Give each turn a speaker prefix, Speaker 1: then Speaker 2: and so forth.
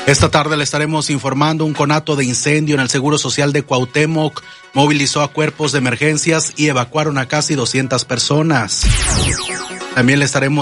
Speaker 1: Esta tarde le estaremos informando un conato de incendio en el Seguro Social de Cuauhtémoc. Movilizó a cuerpos de emergencias y evacuaron a casi 200 personas. También le estaremos